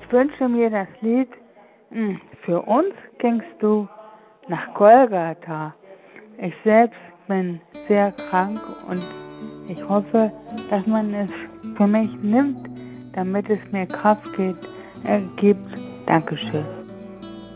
Ich wünsche mir das Lied Für uns gingst du nach Golgatha. Ich selbst bin sehr krank und ich hoffe, dass man es für mich nimmt, damit es mir Kraft gibt. Dankeschön.